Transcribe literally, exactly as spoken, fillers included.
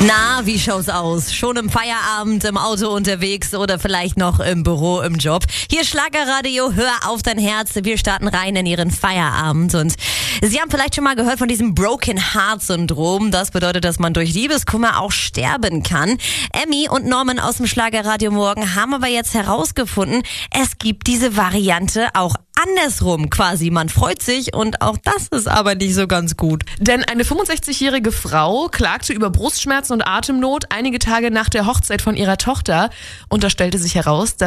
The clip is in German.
Na, wie schaut's aus? Schon im Feierabend, im Auto unterwegs oder vielleicht noch im Büro, im Job? Hier Schlagerradio, hör auf dein Herz. Wir starten rein in Ihren Feierabend. Und Sie haben vielleicht schon mal gehört von diesem Broken Heart Syndrom. Das bedeutet, dass man durch Liebeskummer auch sterben kann. Emmy und Norman aus dem Schlagerradio Morgen haben aber jetzt herausgefunden, es gibt diese Variante auch andersrum quasi. Man freut sich und auch das ist aber nicht so ganz gut. Denn eine fünfundsechzigjährige Frau klagte über Brustschmerzen und Atemnot einige Tage nach der Hochzeit von ihrer Tochter und da stellte sich heraus, dass